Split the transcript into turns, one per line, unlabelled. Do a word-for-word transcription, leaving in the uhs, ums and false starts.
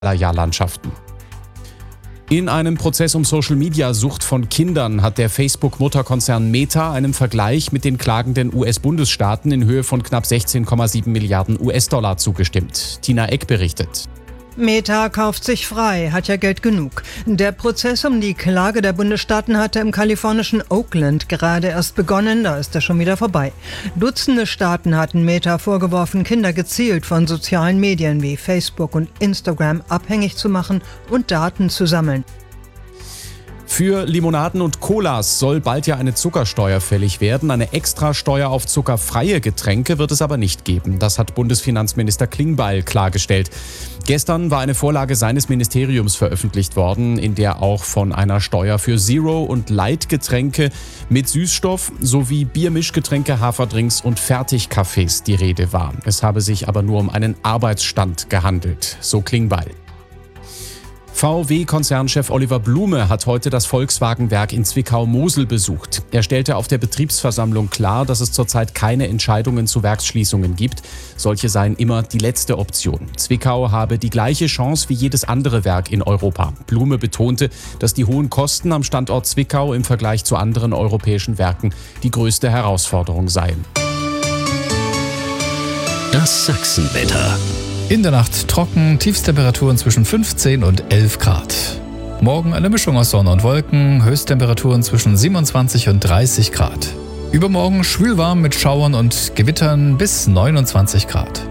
Himalaya-Landschaften. In einem Prozess um Social-Media-Sucht von Kindern hat der Facebook-Mutterkonzern Meta einen Vergleich mit den klagenden U S-Bundesstaaten in Höhe von knapp sechzehn Komma sieben Milliarden U S-Dollar zugestimmt. Tina Eck berichtet.
Meta kauft sich frei, hat ja Geld genug. Der Prozess um die Klage der Bundesstaaten hatte im kalifornischen Oakland gerade erst begonnen, da ist er schon wieder vorbei. Dutzende Staaten hatten Meta vorgeworfen, Kinder gezielt von sozialen Medien wie Facebook und Instagram abhängig zu machen und Daten zu sammeln.
Für Limonaden und Colas soll bald ja eine Zuckersteuer fällig werden. Eine Extrasteuer auf zuckerfreie Getränke wird es aber nicht geben. Das hat Bundesfinanzminister Klingbeil klargestellt. Gestern war eine Vorlage seines Ministeriums veröffentlicht worden, in der auch von einer Steuer für Zero- und Light-Getränke mit Süßstoff sowie Biermischgetränke, Haferdrinks und Fertigkaffees die Rede war. Es habe sich aber nur um einen Arbeitsstand gehandelt, so Klingbeil. V W-Konzernchef Oliver Blume hat heute das Volkswagen-Werk in Zwickau-Mosel besucht. Er stellte auf der Betriebsversammlung klar, dass es zurzeit keine Entscheidungen zu Werksschließungen gibt. Solche seien immer die letzte Option. Zwickau habe die gleiche Chance wie jedes andere Werk in Europa. Blume betonte, dass die hohen Kosten am Standort Zwickau im Vergleich zu anderen europäischen Werken die größte Herausforderung seien.
Das Sachsenwetter.
In der Nacht trocken, Tiefstemperaturen zwischen fünfzehn und elf Grad. Morgen eine Mischung aus Sonne und Wolken, Höchsttemperaturen zwischen siebenundzwanzig und dreißig Grad. Übermorgen schwülwarm mit Schauern und Gewittern bis neunundzwanzig Grad.